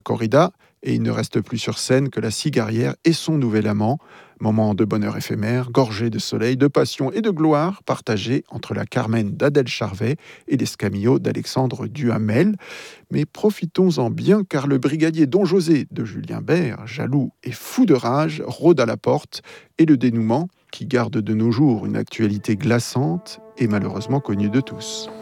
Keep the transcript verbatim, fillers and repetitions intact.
corrida, et il ne reste plus sur scène que la cigarière et son nouvel amant. Moment de bonheur éphémère, gorgé de soleil, de passion et de gloire, partagé entre la Carmen d'Adèle Charvet et l'Escamillo d'Alexandre Duhamel. Mais profitons-en bien, car le brigadier Don José de Julien Bert, jaloux et fou de rage, rôde à la porte, et le dénouement, qui garde de nos jours une actualité glaçante, est malheureusement connu de tous.